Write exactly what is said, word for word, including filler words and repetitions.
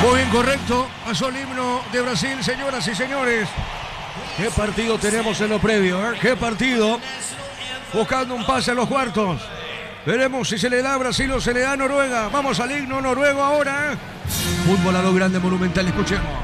Muy bien, correcto. Pasó el himno de Brasil, señoras y señores. ¿Qué partido tenemos en lo previo? ¿eh? ¿Qué partido? Buscando un pase a los cuartos. Veremos si se le da a Brasil o se le da a Noruega. Vamos al himno noruego ahora. ¿eh? Fútbol a lo grande, monumental. Escuchemos.